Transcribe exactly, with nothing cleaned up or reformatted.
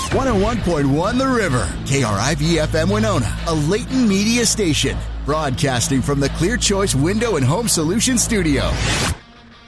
one oh one point one The River. K R I V F M Winona, a Leighton Media station. Broadcasting from the Clear Choice Window and Home Solutions Studio.